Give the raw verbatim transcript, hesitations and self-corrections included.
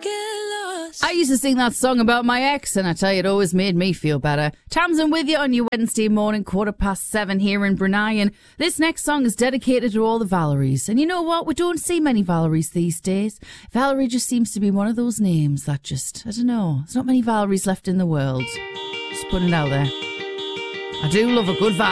I used to sing that song about my ex, and I tell you, it always made me feel better. Tamsin with you on your Wednesday morning, quarter past seven here in Brunei, and this next song is dedicated to all the Valeries. And you know what? We don't see many Valeries these days. Valerie just seems to be one of those names that just, I don't know, there's not many Valeries left in the world. Just putting it out there. I do love a good Valerie.